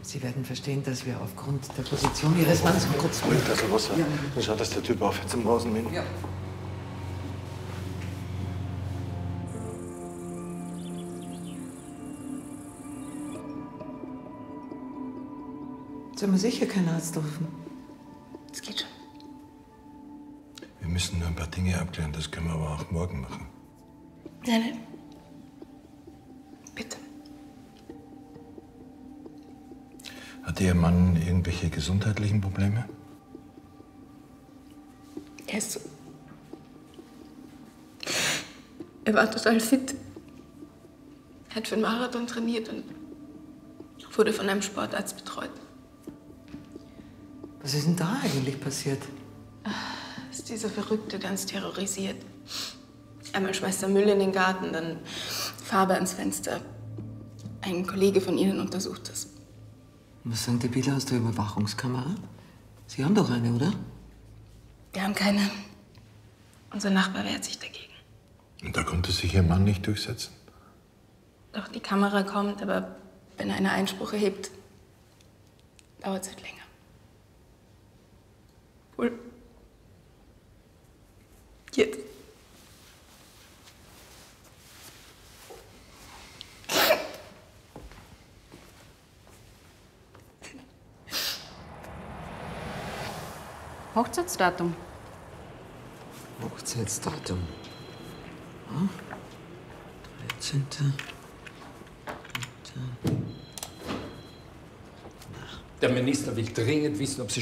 Sie werden verstehen, dass wir aufgrund der Position Ihres Mannes kurz... Das Wasser. Ja. Dann schaut, dass der Typ aufhört zum Rasenmähen. Ja. Sollen wir sicher keinen Arzt rufen? Das geht schon. Wir müssen nur ein paar Dinge abklären, das können wir aber auch morgen machen. Nein. Bitte. Hat Ihr Mann irgendwelche gesundheitlichen Probleme? Er war total fit. Er hat für den Marathon trainiert und wurde von einem Sportarzt betreut. Was ist denn da eigentlich passiert? Ist dieser Verrückte, der uns terrorisiert. Einmal schmeißt er Müll in den Garten, dann Farbe ans Fenster. Ein Kollege von Ihnen untersucht das. Was sagen die Bilder aus der Überwachungskamera? Sie haben doch eine, oder? Wir haben keine. Unser Nachbar wehrt sich dagegen. Und da konnte sich Ihr Mann nicht durchsetzen? Doch, die Kamera kommt, aber wenn einer Einspruch erhebt, dauert es halt länger. Cool. Jetzt. Hochzeitsdatum. Hochzeitsdatum. Ja. 13. Der Minister will dringend wissen, ob Sie